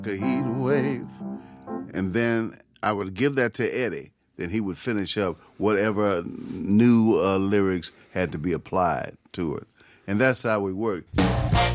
a heat wave, and then I would give that to Eddie. Then he would finish up whatever new lyrics had to be applied to it. And that's how we worked.